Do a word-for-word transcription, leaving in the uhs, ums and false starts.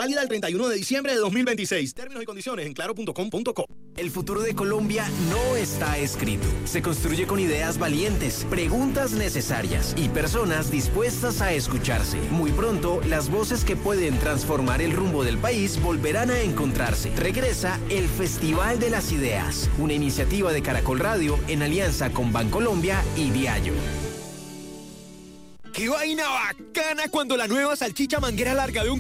Válida el treinta y uno de diciembre de dos mil veintiséis. Términos y condiciones en claro punto com punto co. El futuro de Colombia no está escrito. Se construye con ideas valientes, preguntas necesarias y personas dispuestas a escucharse. Muy pronto, las voces que pueden transformar el rumbo del país volverán a encontrarse. Regresa el Festival de las Ideas, una iniciativa de Caracol Radio en alianza con Bancolombia y Diallo. ¡Qué vaina bacana cuando la nueva salchicha manguera larga de un